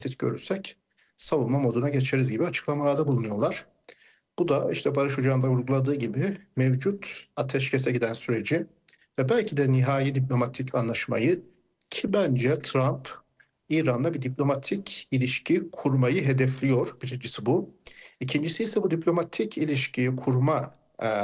tehdit görürsek savunma moduna geçeriz gibi açıklamalarda bulunuyorlar. Bu da işte Barış Hoca'nın da vurguladığı gibi mevcut ateşkese giden süreci ve belki de nihai diplomatik anlaşmayı, ki bence Trump İran'la bir diplomatik ilişki kurmayı hedefliyor. Birincisi bu. İkincisi ise bu diplomatik ilişkiyi kurma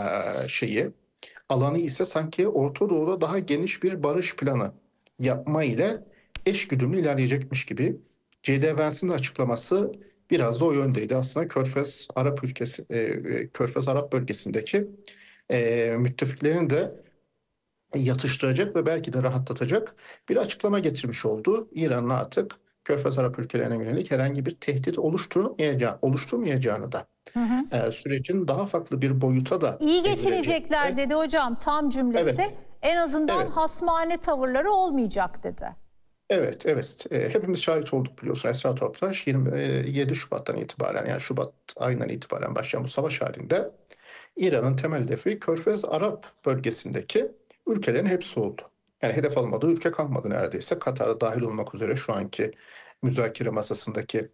şeyi alanı ise sanki Orta Doğu'da daha geniş bir barış planı yapma ile eşgüdümlü ilerleyecekmiş gibi. J.D. Vance'in de açıklaması biraz da o yöndeydi. Aslında Körfez Arap ülkesi, Körfez Arap bölgesindeki müttefiklerin de yatıştıracak ve belki de rahatlatacak bir açıklama getirmiş oldu. İran'ın artık Körfez Arap ülkelerine yönelik herhangi bir tehdit oluşturmayacağını da Hı hı. sürecin daha farklı bir boyuta da İyi evrilecek. geçinecekler dedi hocam, tam cümlesi. Evet, En azından evet. hasmane tavırları olmayacak dedi. Evet, evet. Hepimiz şahit olduk biliyorsun Esra Toptaş 27 Şubat'tan itibaren, yani Şubat ayından itibaren başlayan bu savaş halinde İran'ın temel hedefi Körfez Arap bölgesindeki ülkelerin hepsi oldu. Yani hedef almadığı ülke kalmadı neredeyse. Katar'da dahil olmak üzere şu anki müzakere masasındaki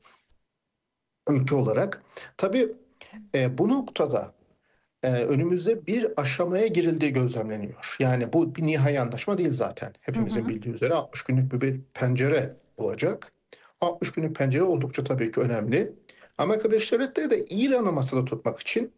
ülke olarak. Tabii bu noktada önümüzde bir aşamaya girildiği gözlemleniyor. Yani bu bir nihai anlaşma değil zaten. Hı Hepimizin hı. bildiği üzere 60 günlük bir pencere olacak. 60 günlük pencere oldukça tabii ki önemli. Amerika Birleşik Devletleri de İran'ı masada tutmak için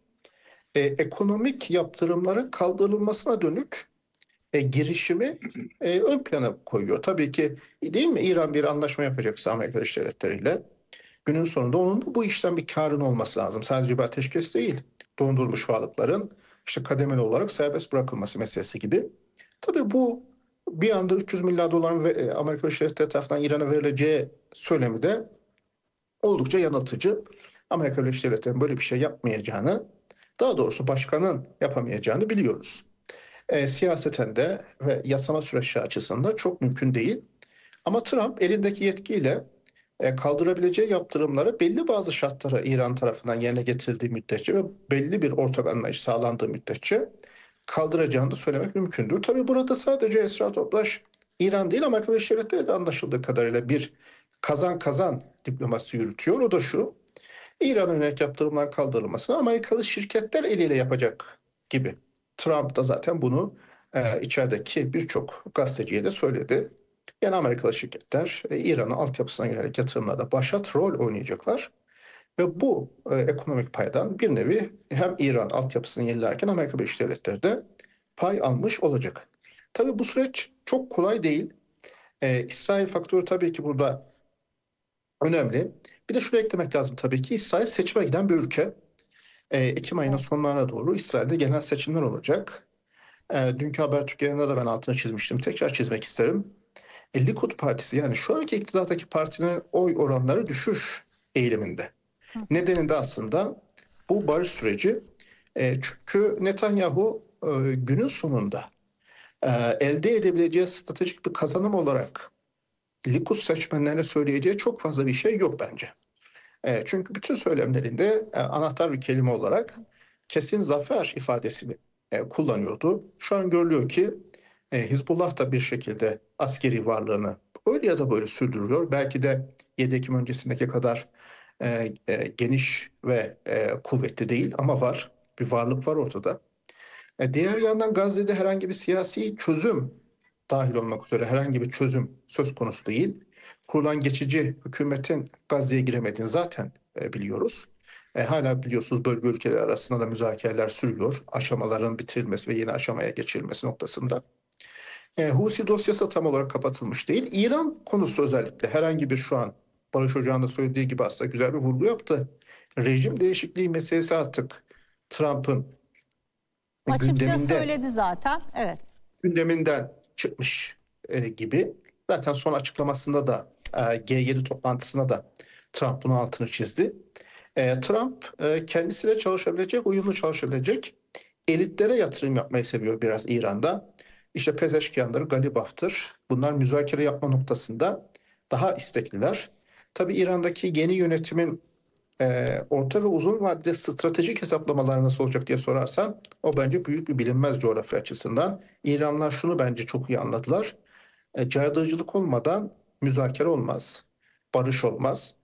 ekonomik yaptırımların kaldırılmasına dönük girişimi ön plana koyuyor. Tabii ki değil mi, İran bir anlaşma yapacaksa Amerika Birleşik Devletleri ile günün sonunda onun da bu işten bir karın olması lazım. Sadece bir ateşkes değil, dondurulmuş varlıkların işte kademeli olarak serbest bırakılması meselesi gibi. Tabii bu bir anda 300 milyar doların Amerika Birleşik Devletleri tarafından İran'a verileceği söylemi de oldukça yanıltıcı. Amerika Birleşik Devletleri'nin böyle bir şey yapmayacağını, daha doğrusu başkanın yapamayacağını biliyoruz. Siyaseten de ve yasama süreçleri açısından çok mümkün değil. Ama Trump elindeki yetkiyle kaldırabileceği yaptırımları belli bazı şartlara İran tarafından yerine getirildiği müddetçe ve belli bir ortak anlayış sağlandığı müddetçe kaldıracağını da söylemek mümkündür. Tabii burada sadece Esra Toplaş İran değil, Amerika Birleşik Devletleri de anlaşıldığı kadarıyla bir kazan kazan diplomasi yürütüyor. O da şu: İran'a yönelik yaptırımların kaldırılmasını Amerikalı şirketler eliyle yapacak gibi. Trump da zaten bunu içerideki birçok gazeteciye de söyledi. Yani Amerikalı şirketler İran'ın altyapısına yönelik yatırımlarda başat rol oynayacaklar. Ve bu ekonomik paydan bir nevi hem İran altyapısını yenilerken Amerika Birleşik Devletleri de pay almış olacak. Tabii bu süreç çok kolay değil. İsrail faktörü tabii ki burada önemli. Bir de şunu eklemek lazım tabii ki: İsrail seçime giden bir ülke. Ekim ayının Evet. sonlarına doğru İsrail'de genel seçimler olacak. Dünkü Habertürk yayınında da ben altını çizmiştim. Tekrar çizmek isterim. Likud Partisi, yani şu anki iktidardaki partinin oy oranları düşüş eğiliminde. Hı hı. Nedeni de aslında bu barış süreci. Çünkü Netanyahu günün sonunda e, elde edebileceği stratejik bir kazanım olarak Likud seçmenlerine söyleyeceği çok fazla bir şey yok bence. Çünkü bütün söylemlerinde anahtar bir kelime olarak kesin zafer ifadesini kullanıyordu. Şu an görülüyor ki Hizbullah da bir şekilde askeri varlığını öyle ya da böyle sürdürüyor. Belki de 7 Ekim öncesindeki kadar geniş ve kuvvetli değil ama var. Bir varlık var ortada. Diğer yandan Gazze'de herhangi bir siyasi çözüm dahil olmak üzere herhangi bir çözüm söz konusu değil. Kurulan geçici hükümetin Gazze'ye giremediğini zaten biliyoruz. Hala biliyorsunuz bölge ülkeleri arasında da müzakereler sürüyor. Aşamaların bitirilmesi ve yeni aşamaya geçirilmesi noktasında. Husi dosyası tam olarak kapatılmış değil. İran konusu özellikle herhangi bir şu an Barış Hoca'nın da söylediği gibi aslında güzel bir vurgu yaptı. Rejim değişikliği meselesi artık Trump'ın Açıkça gündeminde söyledi zaten. Evet. gündeminden çıkmış gibi. Zaten son açıklamasında da G7 toplantısında da Trump bunun altını çizdi. Trump kendisiyle çalışabilecek, uyumlu çalışabilecek elitlere yatırım yapmayı seviyor biraz İran'da. İşte Pezeşkiyan'dır, Galibaf'tır. Bunlar müzakere yapma noktasında daha istekliler. Tabii İran'daki yeni yönetimin orta ve uzun vadede stratejik hesaplamalar nasıl olacak diye sorarsan, o bence büyük bir bilinmez coğrafya açısından. İranlılar şunu bence çok iyi anladılar: caydırıcılık olmadan müzakere olmaz, barış olmaz.